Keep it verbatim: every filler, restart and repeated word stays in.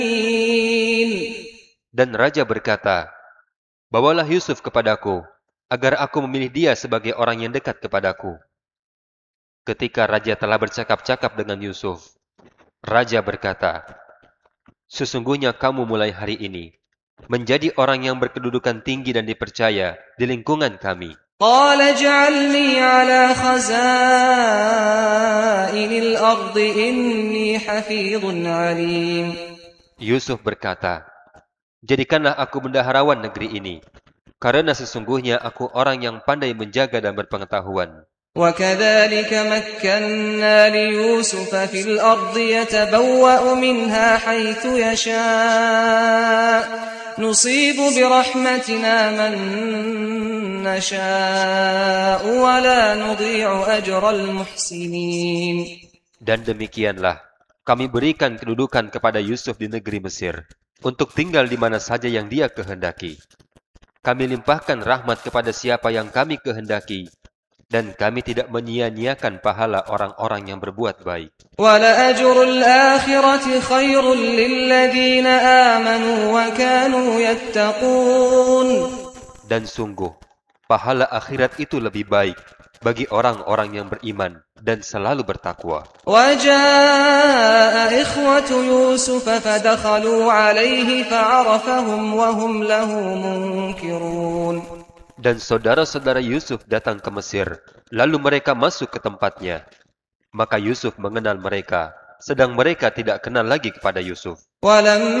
Dan raja berkata, bawalah Yusuf kepadaku, agar aku memilih dia sebagai orang yang dekat kepadaku. Ketika raja telah bercakap-cakap dengan Yusuf, raja berkata, sesungguhnya kamu mulai hari ini menjadi orang yang berkedudukan tinggi dan dipercaya di lingkungan kami. قال اجعلني على خزائن الأرض إني حفيظ عليم. Yusuf berkata, jadikanlah aku bendaharawan negeri ini, karena sesungguhnya aku orang yang pandai menjaga dan berpengetahuan. وكذلك مكنا ليوسف في الأرض يتبوأ منها حيث يشاء نصيب برحمتنا من نشاء ولا نضيع أجر المحسنين. Dan demikianlah kami berikan kedudukan kepada Yusuf di negeri Mesir untuk tinggal di mana saja yang dia kehendaki. Kami limpahkan rahmat kepada siapa yang kami kehendaki, dan kami tidak menyia-nyiakan pahala orang-orang yang berbuat baik. وَلَأَجْرُ الْآخِرَةِ خَيْرٌ لِلَّذِينَ آمَنُوا وَكَانُوا يَتَّقُونَ. Dan sungguh, pahala akhirat itu lebih baik bagi orang-orang yang beriman dan selalu bertakwa. وَجَاءَ إِخْوَةُ يُوسُفَ فَدَخَلُوا عَلَيْهِ فَعَرَفَهُمْ وَهُمْ لَهُ مُنْكِرُونَ. Dan saudara-saudara Yusuf datang ke Mesir, lalu mereka masuk ke tempatnya. Maka Yusuf mengenal mereka, sedang mereka tidak kenal lagi kepada Yusuf.